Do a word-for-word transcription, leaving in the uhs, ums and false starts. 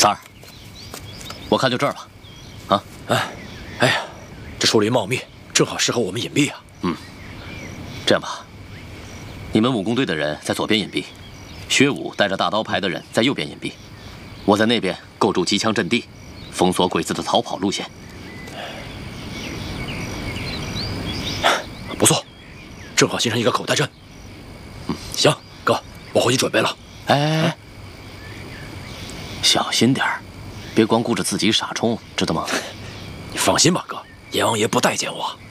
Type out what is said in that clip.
三儿，我看就这儿吧。啊， 哎，哎呀，这树林茂密，正好适合我们隐蔽啊。 嗯，这样吧，你们武工队的人在左边隐蔽，薛武带着大刀牌的人在右边隐蔽，我在那边构筑机枪阵地，封锁鬼子的逃跑路线。 不错，正好形成一个口袋阵。嗯，行，哥，我回去准备了。 哎，哎小心点儿，别光顾着自己傻冲，知道吗？ 你放心吧，哥，阎王爷不待见我。